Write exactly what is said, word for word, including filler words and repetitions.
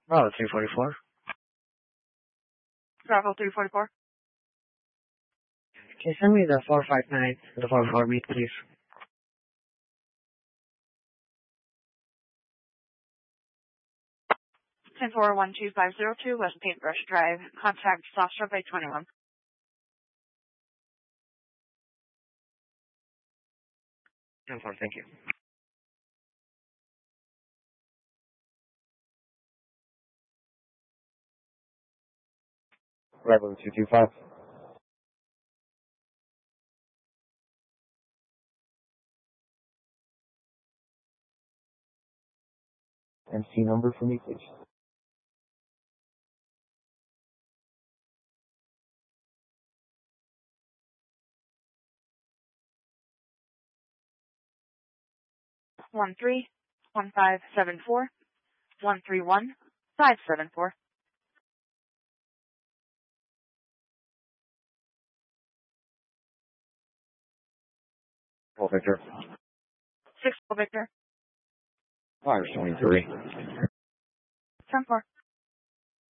Bravo three forty-four. Bravo three forty-four. Okay, send me the four five nine, the four four meet, please. ten four one two five zero two West Paintbrush Drive. Contact Soft Survey twenty-one. ten four, thank you. Bravo two two five. M C number for me, please. One three one five seven four one three one five seven four. Oh, Victor. Six Victor. Fire twenty-three. ten four.